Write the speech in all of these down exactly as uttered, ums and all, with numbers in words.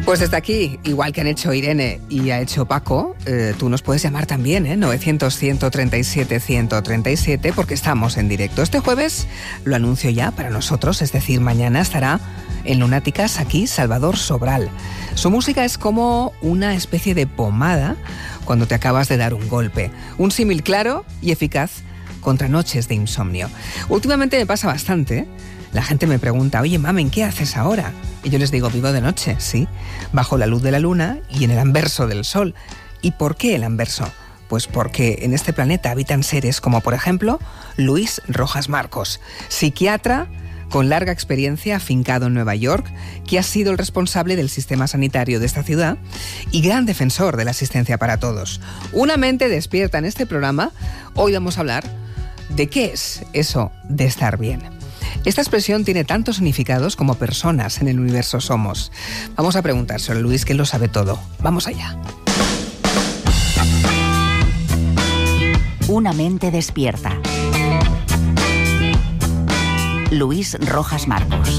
Pues desde aquí, igual que han hecho Irene y ha hecho Paco, eh, tú nos puedes llamar también, ¿eh? novecientos, ciento treinta y siete, ciento treinta y siete, porque estamos en directo. Este jueves lo anuncio ya para nosotros, es decir, mañana estará en Lunáticas aquí Salvador Sobral. Su música es como una especie de pomada cuando te acabas de dar un golpe. Un símil claro y eficaz contra noches de insomnio. Últimamente me pasa bastante. La gente me pregunta, oye, mamen, ¿qué haces ahora? Y yo les digo, vivo de noche, sí, bajo la luz de la luna y en el anverso del sol. ¿Y por qué el anverso? Pues porque en este planeta habitan seres como, por ejemplo, Luis Rojas Marcos, psiquiatra con larga experiencia afincado en Nueva York, que ha sido el responsable del sistema sanitario de esta ciudad y gran defensor de la asistencia para todos. Una mente despierta en este programa. Hoy vamos a hablar de qué es eso de estar bien. Esta expresión tiene tantos significados como personas en el universo somos. Vamos a preguntárselo a Luis, que él lo sabe todo. Vamos allá. Una mente despierta. Luis Rojas Marcos.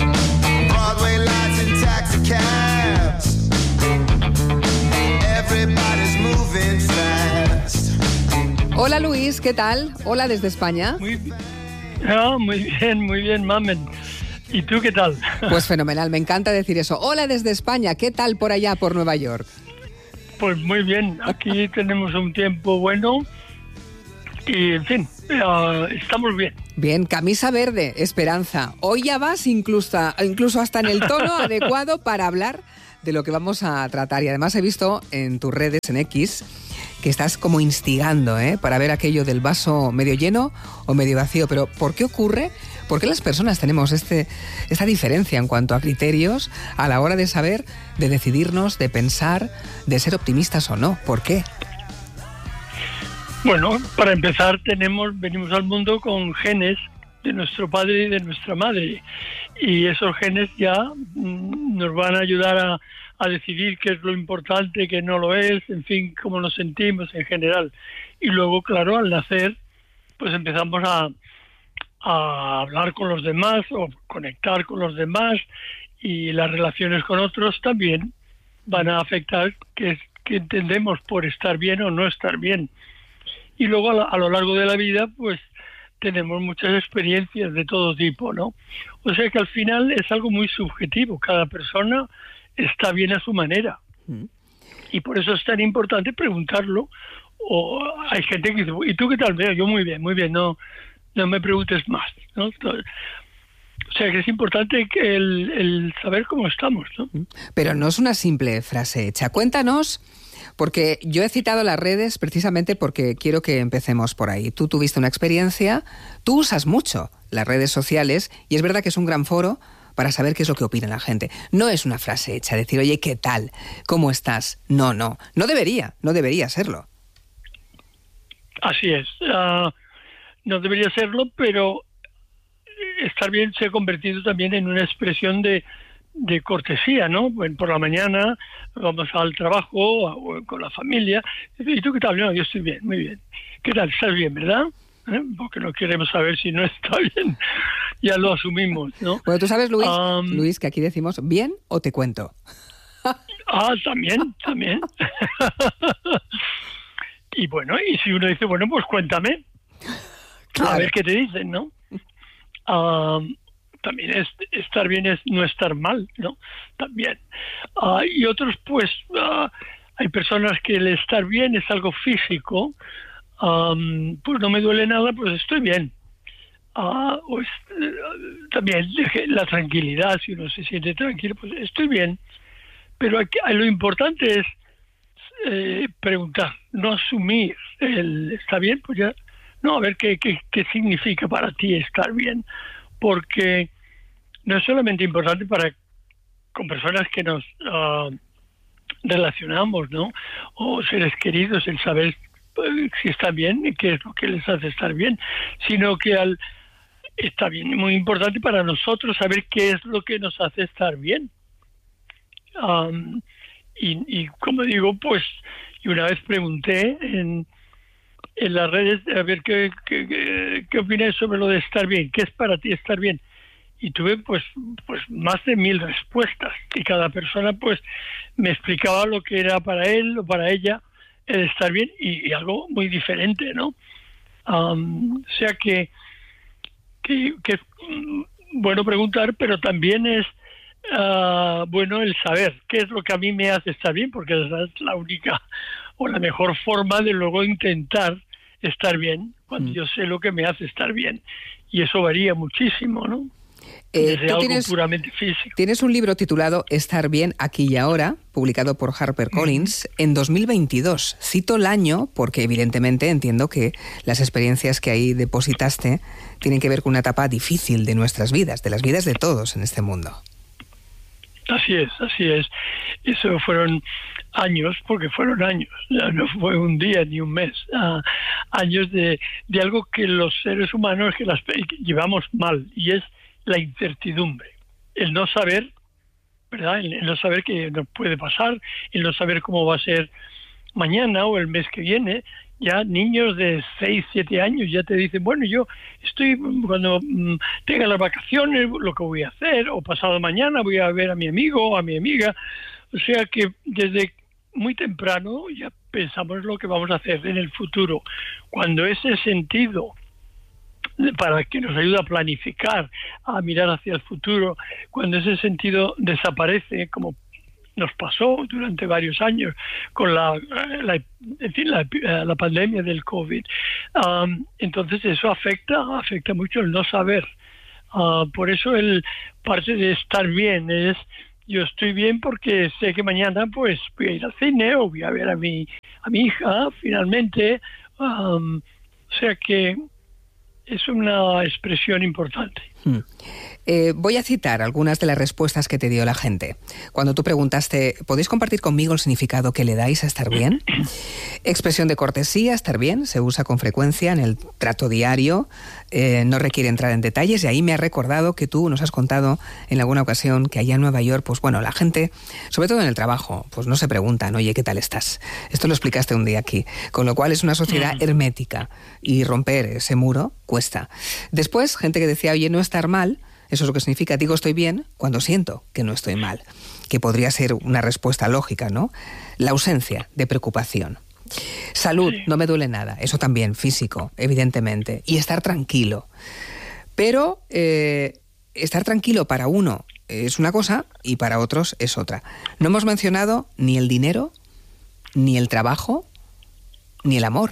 Hola Luis, ¿qué tal? Hola desde España. Muy, no, muy bien, muy bien, mamen. ¿Y tú qué tal? Pues fenomenal, me encanta decir eso. Hola desde España, ¿qué tal por allá, por Nueva York? Pues muy bien, aquí tenemos un tiempo bueno y, en fin, uh, estamos bien. Bien, camisa verde, Esperanza. Hoy ya vas incluso, incluso hasta en el tono adecuado para hablar de lo que vamos a tratar. Y además he visto en tus redes, en X, que estás como instigando, ¿eh? Para ver aquello del vaso medio lleno o medio vacío. Pero ¿por qué ocurre? ¿Por qué las personas tenemos este, esta diferencia en cuanto a criterios a la hora de saber, de decidirnos, de pensar, de ser optimistas o no? ¿Por qué? Bueno, para empezar tenemos, venimos al mundo con genes de nuestro padre y de nuestra madre, y esos genes ya mm, nos van a ayudar a, a decidir qué es lo importante, qué no lo es, en fin, cómo nos sentimos en general. Y luego, claro, al nacer, pues empezamos a, a hablar con los demás o conectar con los demás, y las relaciones con otros también van a afectar qué, qué entendemos por estar bien o no estar bien. Y luego a, la, a lo largo de la vida, pues tenemos muchas experiencias de todo tipo, ¿no? O sea que al final es algo muy subjetivo. Cada persona está bien a su manera. Mm. Y por eso es tan importante preguntarlo. O hay gente que dice, ¿y tú qué tal? Veo, yo muy bien, muy bien, no, no me preguntes más, ¿no? O sea que es importante que el, el saber cómo estamos, ¿no? Pero no es una simple frase hecha. Cuéntanos. Porque yo he citado las redes precisamente porque quiero que empecemos por ahí. Tú tuviste una experiencia, tú usas mucho las redes sociales y es verdad que es un gran foro para saber qué es lo que opina la gente. No es una frase hecha, decir, oye, ¿qué tal? ¿Cómo estás? No, no, no debería, no debería serlo. Así es, uh, no debería serlo, pero estar bien se ha convertido también en una expresión de de cortesía, ¿no? Bueno, por la mañana vamos al trabajo o con la familia. ¿Y tú qué tal? No, yo estoy bien, muy bien. ¿Qué tal? ¿Estás bien, verdad? ¿Eh? Porque no queremos saber si no está bien. Ya lo asumimos, ¿no? Bueno, tú sabes, Luis, um, Luis, que aquí decimos, ¿bien o te cuento? Ah, también, también. Y bueno, y si uno dice, bueno, pues cuéntame. Claro. A ver qué te dicen, ¿no? Um, También es, estar bien es no estar mal, ¿no? También. Uh, y otros, pues, uh, hay personas que el estar bien es algo físico. Um, pues no me duele nada, pues estoy bien. Uh, pues, uh, también la tranquilidad, si uno se siente tranquilo, pues estoy bien. Pero aquí, lo importante es eh, preguntar, no asumir el está bien, pues ya, no, a ver qué, qué, qué significa para ti estar bien. Porque no es solamente importante para con personas que nos uh, relacionamos, ¿no? O seres queridos, el saber pues, si están bien y qué es lo que les hace estar bien, sino que al está bien, muy importante para nosotros saber qué es lo que nos hace estar bien. Um, y, y como digo, pues, y una vez pregunté en en las redes a ver qué, qué, qué, qué opinas sobre lo de estar bien, qué es para ti estar bien. y tuve pues pues más de mil respuestas, y cada persona pues me explicaba lo que era para él o para ella el estar bien, y, y algo muy diferente, ¿no? Um, o sea que, que, que es bueno preguntar, pero también es uh, bueno el saber qué es lo que a mí me hace estar bien, porque esa es la única o la mejor forma de luego intentar estar bien, cuando mm. yo sé lo que me hace estar bien, y eso varía muchísimo, ¿no? Eh, Desde tú algo tienes, puramente físico. Tienes un libro titulado Estar bien aquí y ahora, publicado por HarperCollins mm. en dos mil veintidós. Cito el año porque evidentemente entiendo que las experiencias que ahí depositaste tienen que ver con una etapa difícil de nuestras vidas, de las vidas de todos en este mundo. Así es, así es. Eso fueron años, porque fueron años, no fue un día ni un mes, uh, años de, de algo que los seres humanos que las llevamos mal, y es la incertidumbre, el no saber, ¿verdad? El, el no saber qué nos puede pasar, el no saber cómo va a ser mañana o el mes que viene. Ya niños de seis, siete años ya te dicen, bueno, yo estoy, cuando mm, tenga las vacaciones, lo que voy a hacer, o pasado mañana voy a ver a mi amigo o a mi amiga. O sea que desde muy temprano ya pensamos lo que vamos a hacer en el futuro. Cuando ese sentido, para que nos ayude a planificar, a mirar hacia el futuro, cuando ese sentido desaparece, como nos pasó durante varios años con la, la en fin, la, la pandemia del COVID, um, entonces eso afecta afecta mucho el no saber. Uh, por eso el parte de estar bien es, yo estoy bien porque sé que mañana pues voy a ir al cine o voy a ver a mi a mi hija finalmente. Um, o sea que es una expresión importante. Hmm. Eh, voy a citar algunas de las respuestas que te dio la gente. Cuando tú preguntaste, ¿podéis compartir conmigo el significado que le dais a estar bien? Expresión de cortesía, estar bien, se usa con frecuencia en el trato diario, eh, no requiere entrar en detalles, y ahí me ha recordado que tú nos has contado en alguna ocasión que allá en Nueva York, pues bueno, la gente, sobre todo en el trabajo, pues no se preguntan, oye, ¿qué tal estás? Esto lo explicaste un día aquí, con lo cual es una sociedad hermética, y romper ese muro cuesta. Después, gente que decía, oye, no estar mal, eso es lo que significa, digo estoy bien cuando siento que no estoy mal, que podría ser una respuesta lógica, ¿no? La ausencia de preocupación. Salud, sí. No me duele nada, eso también, físico, evidentemente, y estar tranquilo. Pero eh, estar tranquilo para uno es una cosa y para otros es otra. No hemos mencionado ni el dinero, ni el trabajo, ni el amor,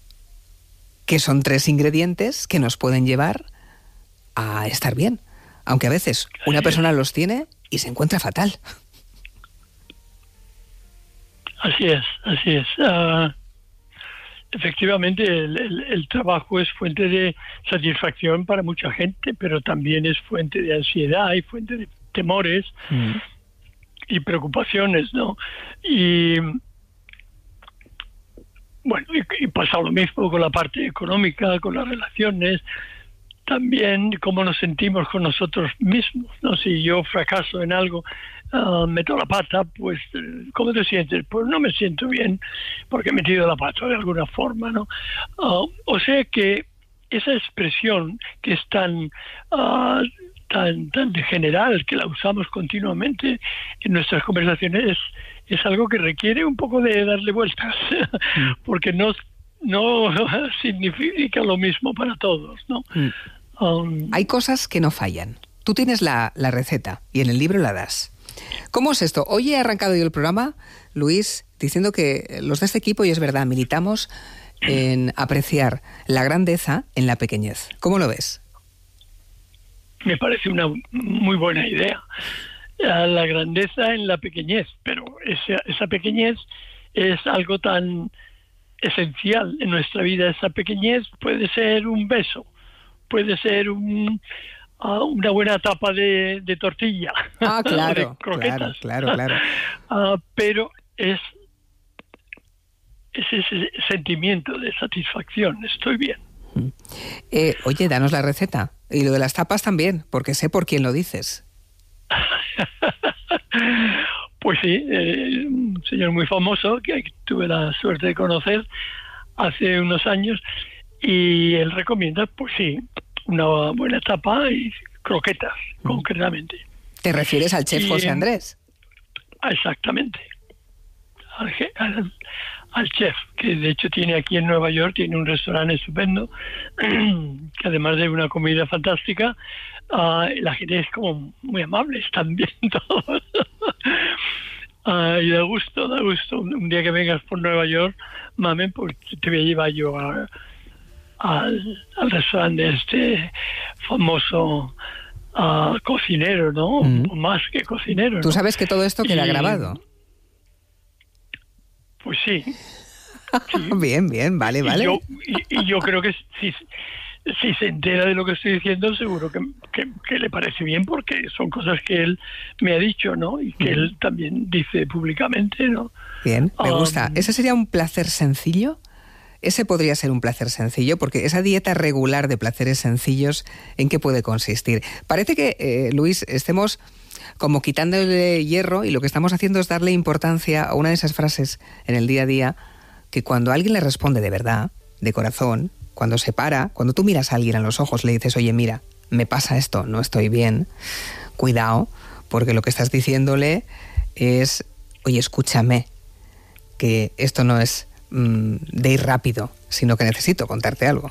que son tres ingredientes que nos pueden llevar a estar bien, aunque a veces una persona los tiene y se encuentra fatal. Así es, así es. Uh, efectivamente, el, el, el trabajo es fuente de satisfacción para mucha gente, pero también es fuente de ansiedad y fuente de temores mm. y preocupaciones, ¿no? Y bueno, y, y pasa lo mismo con la parte económica, con las relaciones. También cómo nos sentimos con nosotros mismos, ¿no? Si yo fracaso en algo, uh, meto la pata, pues, ¿cómo te sientes? Pues no me siento bien porque he metido la pata de alguna forma, ¿no? Uh, o sea que esa expresión que es tan, uh, tan, tan general, que la usamos continuamente en nuestras conversaciones, es, es algo que requiere un poco de darle vueltas, porque no no significa lo mismo para todos, ¿no? Mm. Um, Hay cosas que no fallan. Tú tienes la, la receta y en el libro la das. ¿Cómo es esto? Hoy he arrancado yo el programa, Luis, diciendo que los de este equipo, y es verdad, militamos en apreciar la grandeza en la pequeñez. ¿Cómo lo ves? Me parece una muy buena idea. La grandeza en la pequeñez, pero esa, esa pequeñez es algo tan esencial en nuestra vida. Esa pequeñez puede ser un beso, puede ser un, uh, una buena tapa de, de tortilla. Ah, claro, claro, claro, claro. Uh, pero es, es ese sentimiento de satisfacción, estoy bien. Eh, oye, danos la receta. Y lo de las tapas también, porque sé por quién lo dices. Pues sí, eh, un señor muy famoso que tuve la suerte de conocer hace unos años, y él recomienda, pues sí, una buena tapa y croquetas, mm. concretamente. ¿Te refieres al chef y, José Andrés? Exactamente. Al, al, al chef, que de hecho tiene aquí en Nueva York, tiene un restaurante estupendo, que además de una comida fantástica, uh, la gente es como muy amable, están bien todos. uh, y da gusto, da gusto. Un, un día que vengas por Nueva York, mamen, pues te voy a llevar yo a, a, al restaurante de este famoso uh, cocinero, ¿no? Mm. Más que cocinero, Tú ¿no? sabes que todo esto queda y, grabado. Pues sí. sí. Bien, bien, vale, vale. Y yo, y, y yo creo que si, si se entera de lo que estoy diciendo, seguro que, que, que le parece bien, porque son cosas que él me ha dicho, ¿no? Y que él también dice públicamente, ¿no? Bien, me um, gusta. ¿Ese sería un placer sencillo? Ese podría ser un placer sencillo, porque esa dieta regular de placeres sencillos, ¿en qué puede consistir? Parece que, eh, Luis, estemos como quitándole hierro, y lo que estamos haciendo es darle importancia a una de esas frases en el día a día que cuando alguien le responde de verdad, de corazón, cuando se para, cuando tú miras a alguien a los ojos, le dices, oye, mira, me pasa esto, no estoy bien, cuidado, porque lo que estás diciéndole es, oye, escúchame, que esto no es mmm, de ir rápido, sino que necesito contarte algo.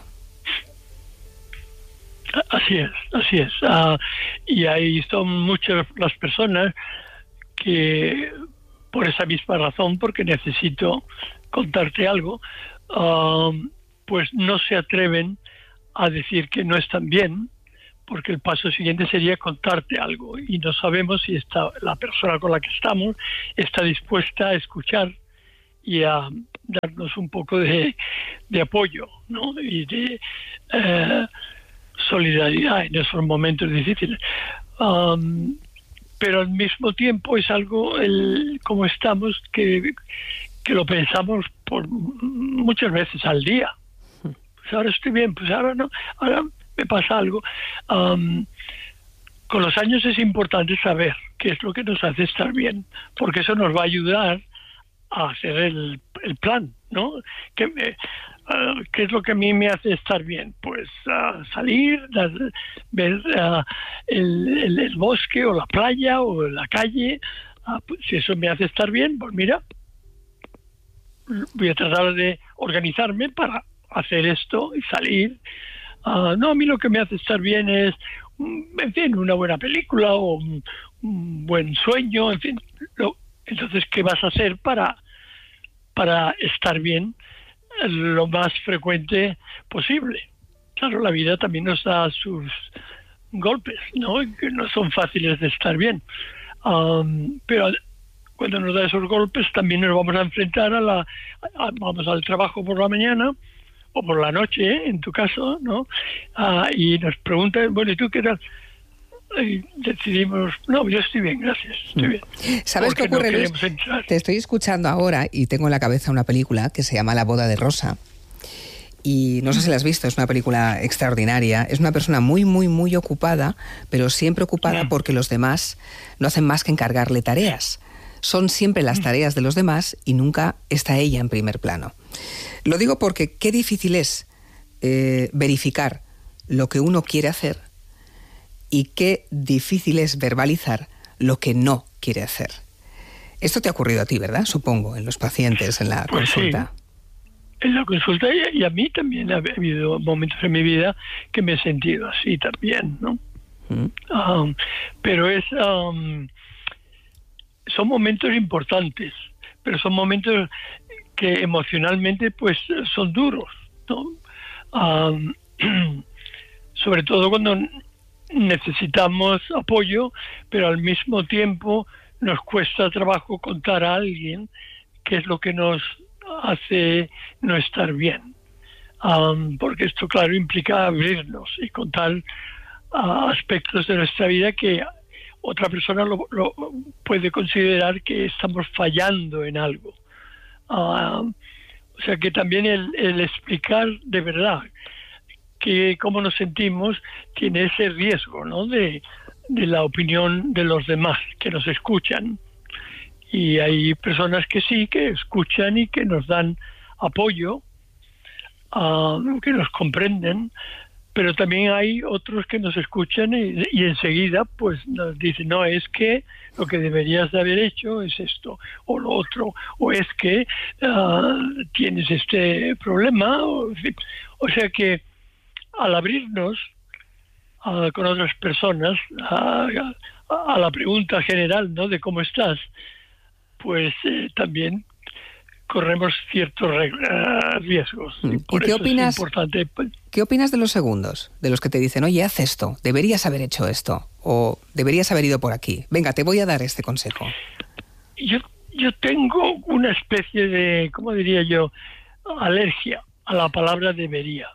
Así es, así es. Uh, y ahí son muchas las personas que, por esa misma razón, porque necesito contarte algo, uh, pues no se atreven a decir que no están bien, porque el paso siguiente sería contarte algo, y no sabemos si está, la persona con la que estamos está dispuesta a escuchar y a darnos un poco de, de apoyo, ¿no? Y de uh, solidaridad en esos momentos difíciles. Um, pero al mismo tiempo es algo, el, como estamos, que, que lo pensamos por muchas veces al día. Pues ahora estoy bien, pues ahora no, ahora me pasa algo. Um, con los años es importante saber qué es lo que nos hace estar bien, porque eso nos va a ayudar a hacer el, el plan, ¿no? Que me, Uh, ¿qué es lo que a mí me hace estar bien? Pues uh, salir, las, ver uh, el, el, el bosque o la playa o la calle. Uh, pues, si eso me hace estar bien, pues mira, voy a tratar de organizarme para hacer esto y salir. Uh, no, a mí lo que me hace estar bien es, en fin, una buena película o un, un buen sueño, en fin. Lo, entonces, ¿qué vas a hacer para, para estar bien lo más frecuente posible? Claro, la vida también nos da sus golpes, ¿no? Que no son fáciles de estar bien. Um, pero cuando nos da esos golpes también nos vamos a enfrentar a la... A, vamos al trabajo por la mañana o por la noche, ¿eh? En tu caso, ¿no? Uh, y nos preguntan, bueno, ¿y tú qué tal? Y decidimos, no, yo estoy bien, gracias, estoy bien. ¿Sabes qué ocurre, no Luis? Te estoy escuchando ahora y tengo en la cabeza una película que se llama La boda de Rosa. Y no sé si la has visto, es una película extraordinaria. Es una persona muy, muy, muy ocupada, pero siempre ocupada porque los demás no hacen más que encargarle tareas. Son siempre las tareas de los demás y nunca está ella en primer plano. Lo digo porque qué difícil es eh, verificar lo que uno quiere hacer y qué difícil es verbalizar lo que no quiere hacer. Esto te ha ocurrido a ti, ¿verdad? Supongo, en los pacientes, en la pues consulta. Sí. En la consulta, y a mí también ha habido momentos en mi vida que me he sentido así también, ¿no? ¿Mm? Um, pero es um, son momentos importantes, pero son momentos que emocionalmente pues son duros, ¿no? Um, sobre todo cuando necesitamos apoyo, pero al mismo tiempo nos cuesta trabajo contar a alguien qué es lo que nos hace no estar bien. Um, porque esto, claro, implica abrirnos y contar uh, aspectos de nuestra vida que otra persona lo, lo puede considerar que estamos fallando en algo. Uh, o sea que también el, el explicar de verdad que cómo nos sentimos tiene ese riesgo, ¿no? De, de la opinión de los demás que nos escuchan. Y hay personas que sí, que escuchan y que nos dan apoyo, uh, que nos comprenden, pero también hay otros que nos escuchan y, y enseguida pues nos dicen, no, es que lo que deberías de haber hecho es esto o lo otro, o es que uh, tienes este problema, o, o sea que al abrirnos uh, con otras personas a, a, a la pregunta general, ¿no?, de cómo estás, pues eh, también corremos ciertos uh, riesgos. ¿Y Por qué eso opinas? es importante. ¿Qué opinas de los segundos? De los que te dicen, oye, haz esto, deberías haber hecho esto, o deberías haber ido por aquí. Venga, te voy a dar este consejo. Yo, yo tengo una especie de, ¿cómo diría yo?, alergia a la palabra debería.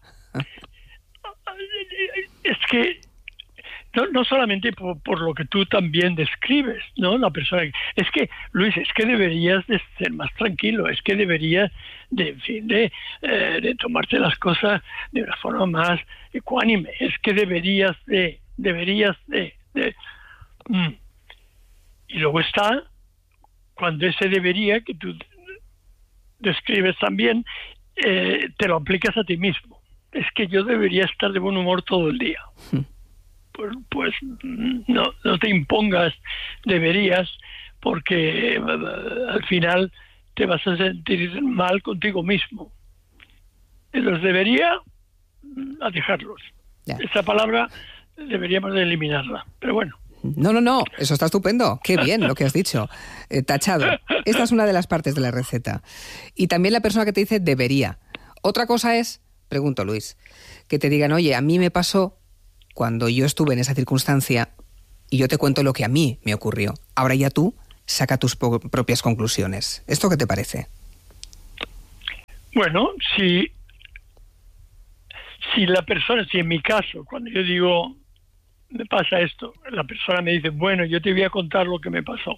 Es que No, no solamente por, por lo que tú también describes, ¿no? La persona, es que, Luis, es que deberías de ser más tranquilo, es que deberías de, en fin, de, eh, de tomarte las cosas de una forma más ecuánime, es que deberías de, deberías de, de. Mm. Y luego está cuando ese debería que tú describes también, eh, te lo aplicas a ti mismo. Es que yo debería estar de buen humor todo el día. Sí. Pues, pues no, no te impongas deberías, porque uh, al final te vas a sentir mal contigo mismo. Los debería a dejarlos. Ya. Esa palabra deberíamos de eliminarla, pero bueno. No, no, no, eso está estupendo. Qué bien lo que has dicho. Eh, tachado. Esta es una de las partes de la receta. Y también la persona que te dice debería. Otra cosa es, pregunto, Luis, que te digan, oye, a mí me pasó cuando yo estuve en esa circunstancia y yo te cuento lo que a mí me ocurrió. Ahora ya tú saca tus po- propias conclusiones. ¿Esto qué te parece? Bueno, si, si la persona, si en mi caso, cuando yo digo, me pasa esto, la persona me dice, bueno, yo te voy a contar lo que me pasó.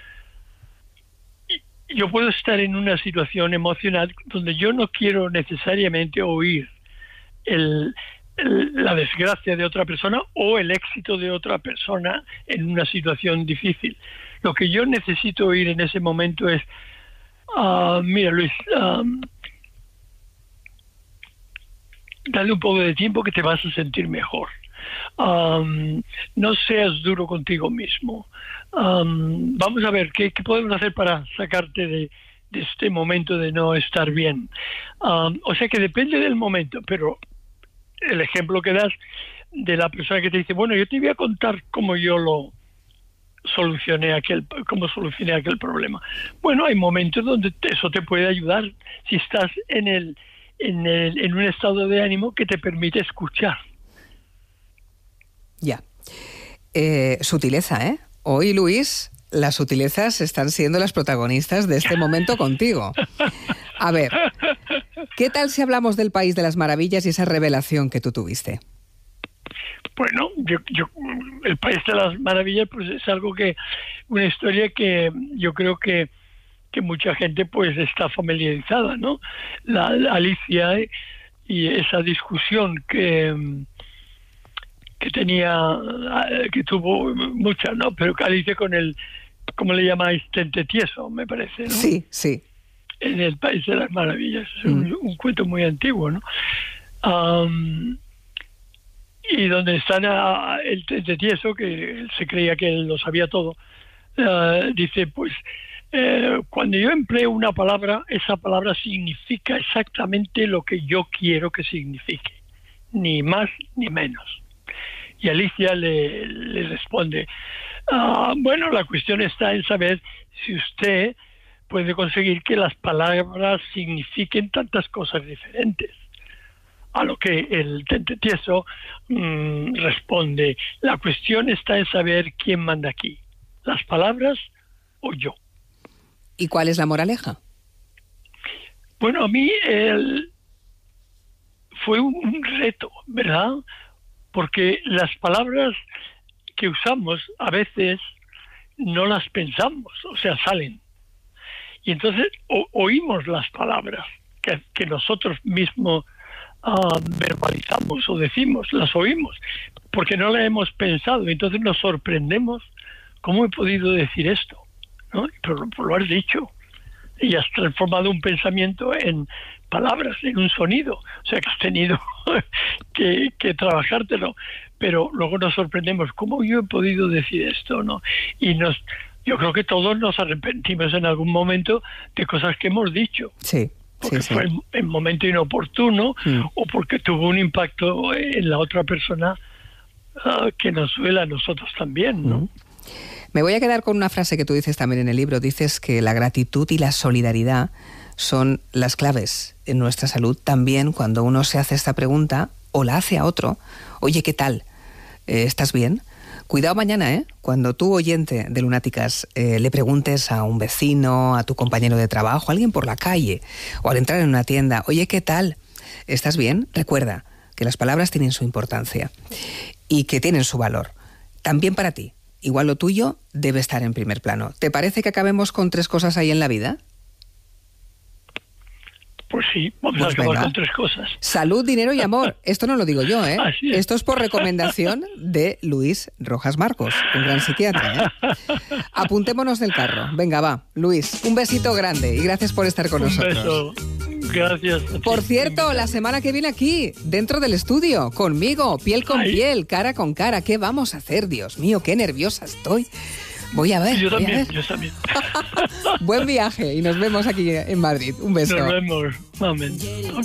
Y yo puedo estar en una situación emocional donde yo no quiero necesariamente oír el... la desgracia de otra persona o el éxito de otra persona en una situación difícil. Lo que yo necesito oír en ese momento es, uh, mira, Luis, um, dale un poco de tiempo que te vas a sentir mejor. Um, no seas duro contigo mismo. Um, vamos a ver, ¿qué, qué podemos hacer para sacarte de, de este momento de no estar bien? Um, o sea que depende del momento, pero el ejemplo que das de la persona que te dice, bueno, yo te voy a contar cómo yo lo solucioné aquel, cómo solucioné aquel problema. Bueno, hay momentos donde eso te puede ayudar si estás en el, en el, en un estado de ánimo que te permite escuchar. Ya. Eh, sutileza, ¿eh? Hoy, Luis, las sutilezas están siendo las protagonistas de este momento contigo. A ver, ¿qué tal si hablamos del País de las Maravillas y esa revelación que tú tuviste? Bueno, yo, yo, el País de las Maravillas, pues es algo que, una historia que yo creo que, que mucha gente pues está familiarizada, ¿no? La, la Alicia y esa discusión que que tenía, que tuvo mucha, ¿no? Pero Alicia con el, ¿cómo le llamáis? Tente tieso, me parece, ¿no? Sí, sí. En el País de las Maravillas. Es un, mm. un cuento muy antiguo, ¿no? Um, y donde está uh, el Tente tieso, que se creía que él lo sabía todo, uh, dice, pues, eh, cuando yo empleo una palabra, esa palabra significa exactamente lo que yo quiero que signifique. Ni más ni menos. Y Alicia le, le responde, ah, bueno, la cuestión está en saber si usted puede conseguir que las palabras signifiquen tantas cosas diferentes. A lo que el Tente tieso mmm, responde, la cuestión está en saber quién manda aquí, las palabras o yo. ¿Y cuál es la moraleja? Bueno, a mí el, fue un reto, ¿verdad? Porque las palabras que usamos a veces no las pensamos, o sea, salen. Y entonces o, oímos las palabras que, que nosotros mismos uh, verbalizamos o decimos, las oímos, porque no las hemos pensado. Entonces nos sorprendemos, ¿cómo he podido decir esto? ¿No? Pero, pero lo has dicho. y has transformado un pensamiento en palabras, en un sonido. O sea que has tenido que, que trabajártelo. Pero luego nos sorprendemos, ¿cómo yo he podido decir esto? ¿No? Y nos, yo creo que todos nos arrepentimos en algún momento de cosas que hemos dicho. Sí. Porque sí, sí. fue en, en momento inoportuno mm. o porque tuvo un impacto en la otra persona uh, que nos duele a nosotros también, ¿no? Mm. Me voy a quedar con una frase que tú dices también en el libro. Dices que la gratitud y la solidaridad son las claves en nuestra salud. También cuando uno se hace esta pregunta o la hace a otro, oye, ¿qué tal? Eh, ¿Estás bien? Cuidado mañana, ¿eh? Cuando tú, oyente de Lunáticas, eh, le preguntes a un vecino, a tu compañero de trabajo, a alguien por la calle o al entrar en una tienda, oye, ¿qué tal? ¿Estás bien? Recuerda que las palabras tienen su importancia y que tienen su valor. También para ti. Igual lo tuyo debe estar en primer plano. ¿Te parece que acabemos con tres cosas ahí en la vida? Pues sí, vamos Pues a acabar venga. con tres cosas. Salud, dinero y amor. Esto no lo digo yo, ¿eh? Así es. Esto es por recomendación de Luis Rojas Marcos, un gran psiquiatra, ¿eh? Apuntémonos del carro. Venga, va. Luis, un besito grande y gracias por estar con Un nosotros. beso. Gracias. a ti. Por cierto, la semana que viene aquí, dentro del estudio, conmigo, piel con Ay. piel, cara con cara. ¿Qué vamos a hacer? Dios mío, qué nerviosa estoy. Voy a ver. Yo voy a también, ver. yo también. Buen viaje y nos vemos aquí en Madrid. Un beso. Nos vemos. Amén. Ok.